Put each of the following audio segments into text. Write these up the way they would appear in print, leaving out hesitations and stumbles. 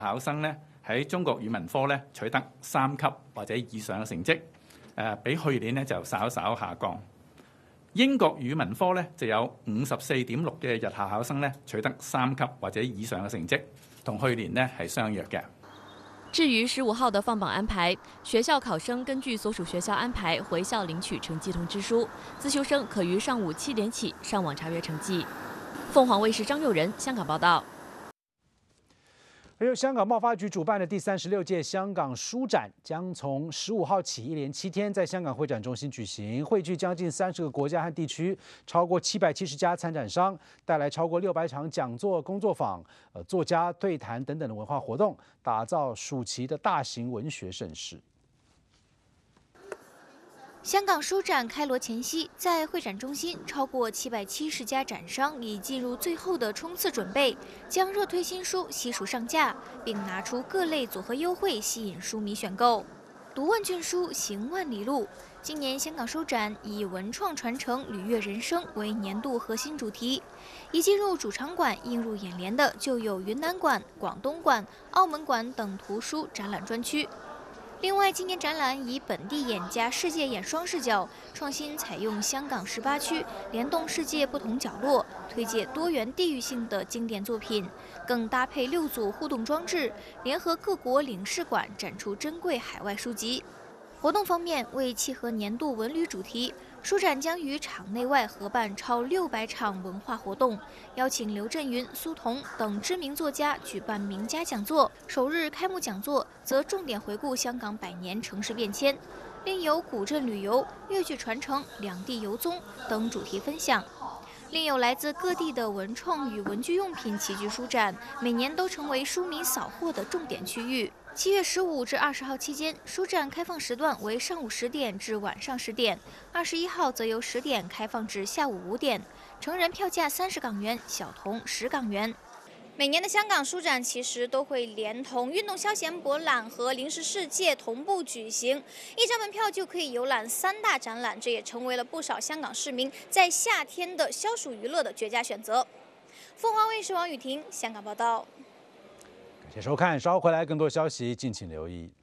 考生咧喺中國語文科咧取得3級或者以上嘅成績，比去年咧就稍稍下降。英國語文科咧就有54.6嘅日校考生咧取得3級或者以上嘅成績，同去年咧係相若嘅。 至於15號的放榜安排，學校考生根據所屬學校安排回校領取成績通知書，自修生可於上午7點起上網查閱成績。鳳凰衛視張佑仁香港報道。 由香港貿發局主辦的第36屆香港書展將從15號起一連7天在香港會展中心舉行，匯聚將近30個國家和地區，超過770家參展商，帶來超過600場講座、工作坊、作家對談等等的文化活動，打造暑期的大型文學盛事。 香港書展開鑼前夕，在會展中心，超過770家展商已進入最後的衝刺準備，將熱推新書悉數上架，並拿出各類組合優惠吸引書迷選購。讀萬卷書，行萬里路。今年香港書展以文創傳承、履約人生為年度核心主題。一進入主場館，映入眼簾的就有雲南館、廣東館、澳門館等圖書展覽專區。另外，今年展覽以本地眼加世界眼雙視角，創新採用香港18區，聯動世界不同角落，推介多元地域性的經典作品，更搭配6組互動裝置，聯合各國領事館展出珍貴海外書籍。活動方面，為契合年度文旅主題，書展將於場內外合辦超600場文化活動，邀請劉震雲、蘇童等知名作家舉辦名家講座。首日開幕講座則重點回顧香港100年城市變遷，另有古鎮旅遊、粵劇傳承、兩地遊蹤等主題分享。另有來自各地的文創與文具用品齊聚書展，每年都成為書迷掃貨的重點區域。7月15至20號期間，書展開放時段為上午10點至晚上10點，21號則由10點開放至下午5點。成人票價30港元，小童10港元。每年的香港書展其實都會連同運動消閒博覽和零食世界同步舉行，一張門票就可以遊覽3大展覽，這也成為了不少香港市民在夏天的消暑娛樂的絕佳選擇。鳳凰衛視王雨婷香港報道。 感謝收看，稍後回來更多消息，敬請留意。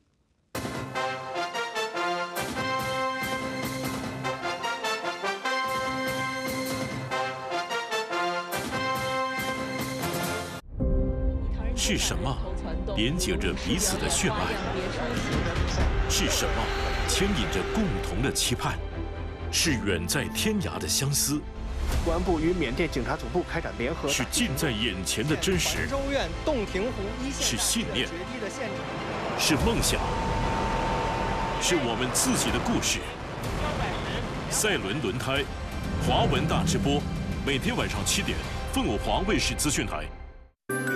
是什麼連接着彼此的血脈？是什麼牽引着共同的期盼？是遠在天涯的相思。 公安部與緬甸警察總部開展聯合。 是近在眼前的真實。 州院洞庭湖一線。 是信念。是夢想。是我們自己的故事。賽輪輪胎，華文大直播，每天晚上7點，鳳凰衛視資訊台。